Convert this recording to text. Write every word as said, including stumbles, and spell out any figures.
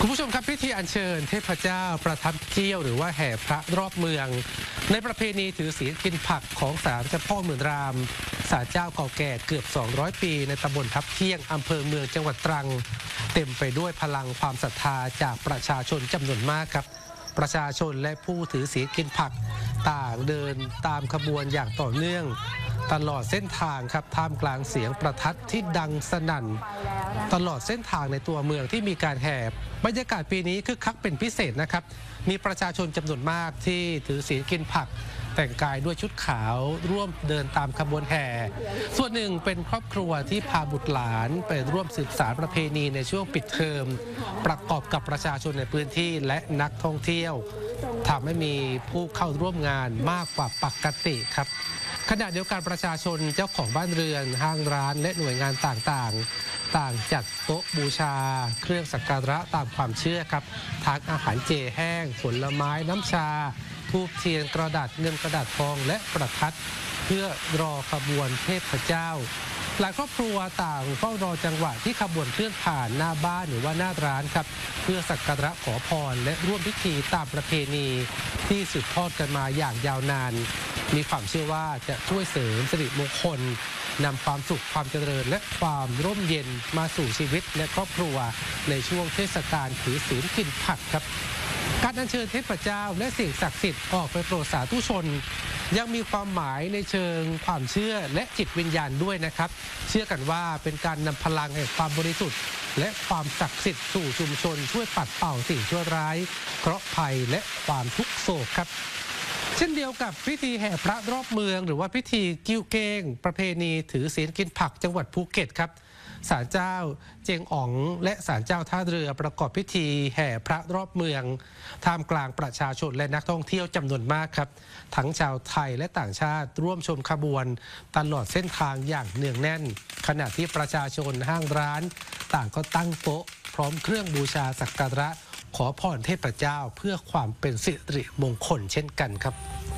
คุณผู้ชมครับพิธีอัญเชิญเทพเจ้าประทับเกี้ยวหรือว่าแห่พระรอบเมืองในประเพณีถือศีลกินผักของศาลเจ้าพ่อหมื่นรามศาลเจ้าเก่าแก่เกือบสองร้อยปีในตำบลทับเที่ยงอำเภอเมืองจังหวัดตรังเต็มไปด้วยพลังความศรัทธาจากประชาชนจำนวนมากครับประชาชนและผู้ถือศีลกินผักต่างเดินตามขบวนอย่างต่อเนื่องตลอดเส้นทางครับท่ามกลางเสียงประทัดที่ดังสนั่นตลอดเส้นทางในตัวเมืองที่มีการแห่บรรยากาศปีนี้คึกคักเป็นพิเศษนะครับมีประชาชนจำนวนมากที่ถือศีลกินผักแต่งกายด้วยชุดขาวร่วมเดินตามขบวนแห่ส่วนหนึ่งเป็นครอบครัวที่พาบุตรหลานไปร่วมสืบสานประเพณีในช่วงปิดเทอมประกอบกับประชาชนในพื้นที่และนักท่องเที่ยวทำให้มีผู้เข้าร่วมงานมากกว่าปกติครับขณะเดียวกันประชาชนเจ้าของบ้านเรือนห้างร้านและหน่วยงานต่างๆต่างจัดโต๊ะบูชาเครื่องสักการะตามความเชื่อครับทั้งอาหารเจแห้งผลไม้น้ำชาธูปเทียนกระดาษเงินกระดาษทองและประทัดเพื่อรอขบวนเทพเจ้าหลายครอบครัวต่างเฝ้ารอจังหวะที่ขบวนเคลื่อนผ่านหน้าบ้านหรือว่าหน้าร้านครับเพื่อสักการะขอพรและร่วมพิธีตามประเพณีที่สืบทอดกันมาอย่างยาวนานมีความเชื่อว่าจะช่วยเสริมสิริมงคลนำความสุขความเจริญและความร่มเย็นมาสู่ชีวิตและครอบครัวในช่วงเทศกาลถือศีลกินผักครับการอัญเชิญเทพเจ้าและสิ่งศักดิ์สิทธิ์ออกไปโปรดสาธุชนยังมีความหมายในเชิงความเชื่อและจิตวิญญาณด้วยนะครับเชื่อกันว่าเป็นการนำพลังแห่งความบริสุทธิ์และความศักดิ์สิทธิ์สู่ชุมชนช่วยปัดเป่าสิ่งชั่วร้ายเคราะห์ภัยและความทุกข์โศกครับเช่นเดียวกับพิธีแห่พระรอบเมืองหรือว่าพิธีกิ้วเก้งประเพณีถือศีลกินผักจังหวัดภูเก็ตครับศาลเจ้าเจงอ๋องและศาลเจ้าท่าเรือประกอบพิธีแห่พระรอบเมืองท่ามกลางประชาชนและนักท่องเที่ยวจำนวนมากครับทั้งชาวไทยและต่างชาติร่วมชมขบวนตลอดเส้นทางอย่างเนืองแน่นขณะที่ประชาชนห้างร้านต่างก็ตั้งโต๊ะพร้อมเครื่องบูชาสักการะขอพรเทพเจ้าเพื่อความเป็นสิริมงคลเช่นกันครับ